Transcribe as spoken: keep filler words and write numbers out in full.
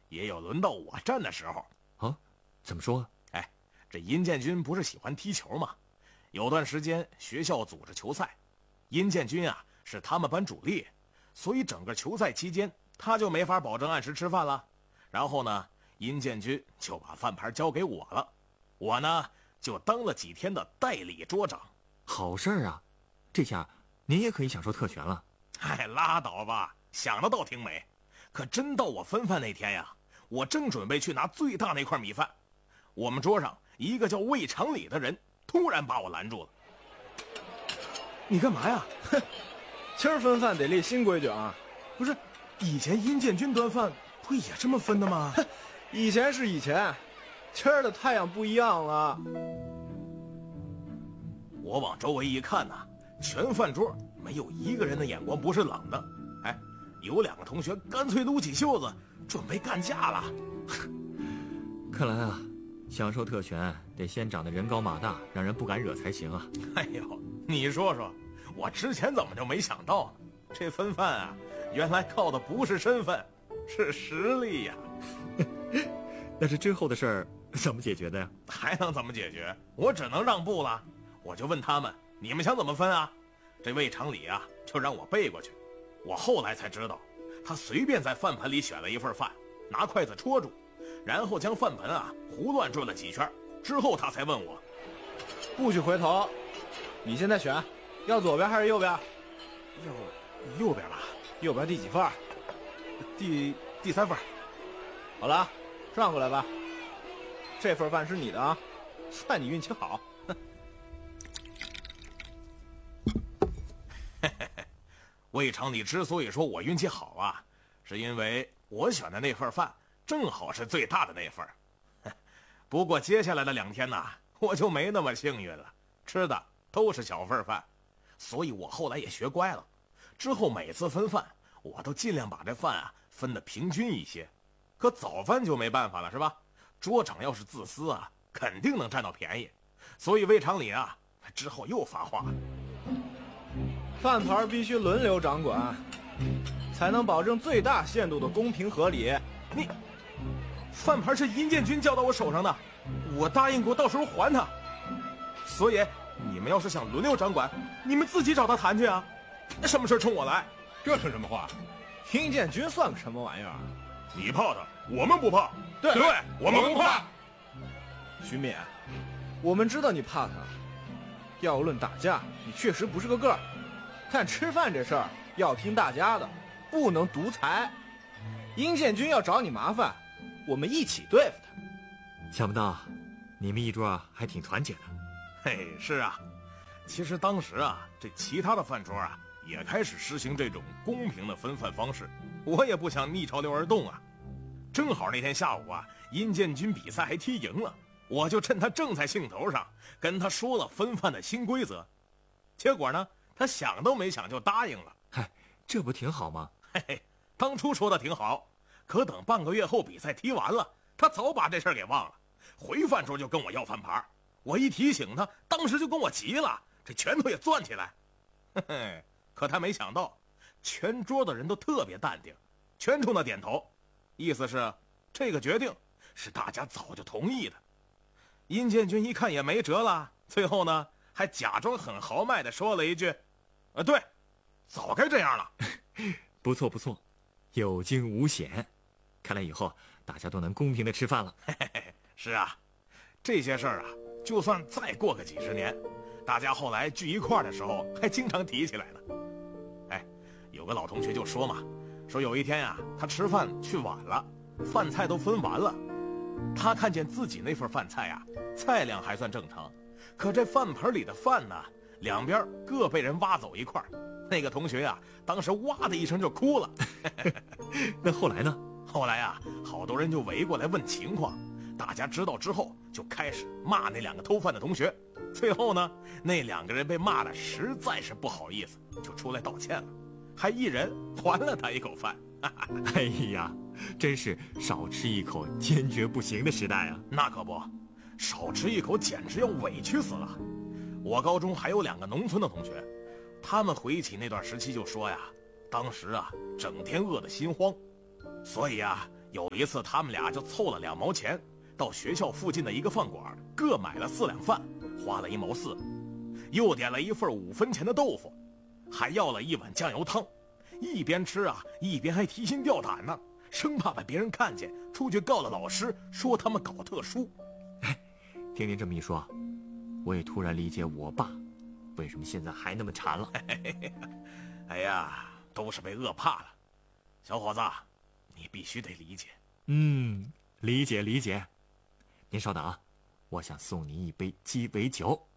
也有轮到我站的时候。 啊？怎么说？ 哎，这殷建军不是喜欢踢球吗？有段时间学校组织球赛，殷建军啊是他们班主力，所以整个球赛期间他就没法保证按时吃饭了。然后呢，殷建军就把饭盘交给我了，我呢就当了几天的代理桌长。 好事儿啊，这下您也可以享受特权了。 哎，拉倒吧，想的倒挺美。可真到我分饭那天呀，我正准备去拿最大那块米饭，我们桌上一个叫魏长礼的人突然把我拦住了。 你干嘛呀？哼，今儿分饭得立新规矩啊！ 不是，以前殷建军端饭不也这么分的吗？ 以前是以前，今儿的太阳不一样了。 我往周围一看呐、啊，全饭桌没有一个人的眼光不是冷的。哎，有两个同学干脆撸起袖子准备干架了。 看来啊，享受特权得先长得人高马大，让人不敢惹才行啊。 哎呦，你说说，我之前怎么就没想到呢？这分饭啊，原来靠的不是身份，是实力呀。 那是之后的事儿，怎么解决的呀？ 还能怎么解决？我只能让步了。我就问他们，你们想怎么分啊？这魏长礼啊，就让我背过去。我后来才知道，他随便在饭盆里选了一份饭，拿筷子戳住，然后将饭盆啊胡乱转了几圈，之后他才问我， 不许回头。你现在选，要左边还是右边？ 右右边吧。 右边第几份？ 第第三份。 好了，转过来吧。这份饭是你的啊，算你运气好。 魏长礼之所以说我运气好啊，是因为我选的那份饭正好是最大的那份。不过接下来的两天呢，我就没那么幸运了，吃的都是小份饭，所以我后来也学乖了。之后每次分饭，我都尽量把这饭啊分得平均一些。可早饭就没办法了，是吧？桌长要是自私啊，肯定能占到便宜。所以魏长礼啊，之后又发话。 饭盘必须轮流掌管，才能保证最大限度的公平合理。 你，饭盘是殷建军交到我手上的，我答应过到时候还他。所以你们要是想轮流掌管，你们自己找他谈去啊。什么事冲我来？ 这是什么话？ 殷建军算个什么玩意儿？ 你怕他，我们不怕。 对对，我们不怕。 徐勉，我们知道你怕他。要论打架，你确实不是个个儿。但吃饭这事儿要听大家的，不能独裁。殷建军要找你麻烦，我们一起对付他。 想不到你们一桌啊还挺团结的。 嘿，是啊，其实当时啊，这其他的饭桌啊也开始实行这种公平的分饭方式，我也不想逆潮流而动啊。正好那天下午啊，殷建军比赛还踢赢了，我就趁他正在兴头上，跟他说了分饭的新规则。结果呢，他想都没想就答应了。 嗨，这不挺好吗？ 嘿嘿，当初说的挺好，可等半个月后比赛踢完了，他早把这事儿给忘了，回饭桌就跟我要饭盘。我一提醒他，当时就跟我急了，这拳头也攥起来。嘿嘿，可他没想到，全桌的人都特别淡定，全冲他点头，意思是这个决定是大家早就同意的。殷建军一看也没辙了，最后呢还假装很豪迈地说了一句：“呃，对，早该这样了。” 不错不错，有惊无险。看来以后大家都能公平地吃饭了。 嘿嘿嘿，是啊，这些事儿啊，就算再过个几十年，大家后来聚一块儿的时候还经常提起来呢。哎，有个老同学就说嘛，说有一天呀、啊，他吃饭去晚了，饭菜都分完了，他看见自己那份饭菜啊，菜量还算正常，可这饭盆里的饭呢，两边各被人挖走一块。那个同学呀、啊，当时哇的一声就哭了。 那后来呢？ 后来啊，好多人就围过来问情况，大家知道之后就开始骂那两个偷饭的同学。最后呢，那两个人被骂的实在是不好意思，就出来道歉了，还一人还了他一口饭。 哎呀，真是少吃一口坚决不行的时代啊！ 那可不，少吃一口简直要委屈死了。我高中还有两个农村的同学，他们回忆起那段时期就说呀，当时啊整天饿得心慌，所以啊有一次，他们俩就凑了两毛钱，到学校附近的一个饭馆，各买了四两饭，花了一毛四，又点了一份五分钱的豆腐，还要了一碗酱油汤。一边吃啊，一边还提心吊胆呢，生怕被别人看见，出去告了老师，说他们搞特殊。 哎，听您这么一说，我也突然理解我爸为什么现在还那么馋了。 哎呀，都是被饿怕了。小伙子，你必须得理解。 嗯，理解理解。您稍等啊，我想送您一杯鸡尾酒。